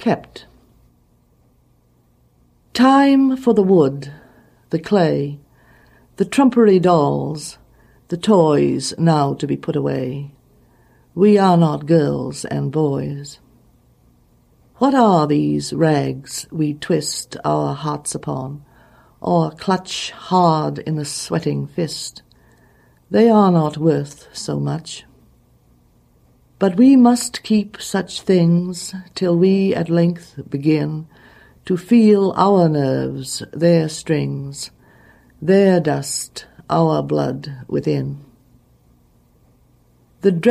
Kept. Time for the wood, the clay, the trumpery dolls, the toys now to be put away. We are not girls and boys. What are these rags we twist our hearts upon, or clutch hard in a sweating fist? They are not worth so much. But we must keep such things till we at length begin to feel our nerves, their strings, their dust, our blood within. The